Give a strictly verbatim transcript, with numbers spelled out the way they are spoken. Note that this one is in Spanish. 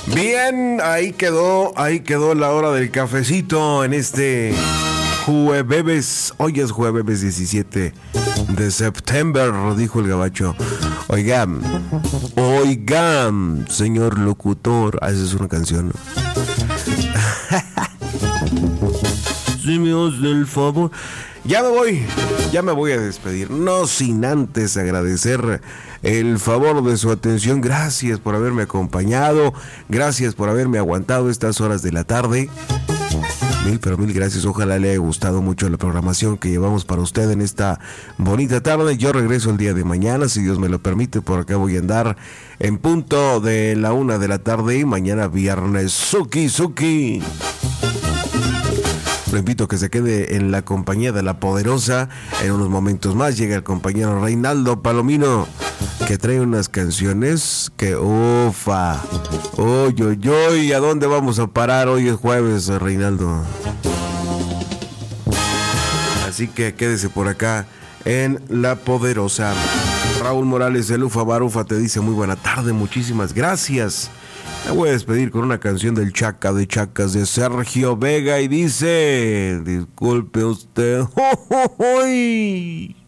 Bien, ahí quedó, ahí quedó la hora del cafecito en este jueves. Hoy es jueves diecisiete de septiembre, dijo el gabacho. Oigan, oigan, señor locutor. Ah, esa es una canción, ¿no? Si me hace el favor. Ya me voy, ya me voy a despedir, no sin antes agradecer el favor de su atención. Gracias por haberme acompañado, gracias por haberme aguantado estas horas de la tarde. Mil, pero mil gracias, ojalá le haya gustado mucho la programación que llevamos para usted en esta bonita tarde. Yo regreso el día de mañana, si Dios me lo permite, por acá voy a andar en punto de la una de la tarde y mañana viernes, Suki Suki. Lo invito a que se quede en la compañía de La Poderosa. En unos momentos más llega el compañero Reinaldo Palomino, que trae unas canciones que ufa. Oy, oy, oy, ¿a dónde vamos a parar? Hoy es jueves, Reinaldo. Así que quédese por acá en La Poderosa. Raúl Morales de Lufa Barufa te dice muy buena tarde, muchísimas gracias. Me voy a despedir con una canción del Chaca de Chacas de Sergio Vega y dice: disculpe usted. ¡Oh, oh, oh!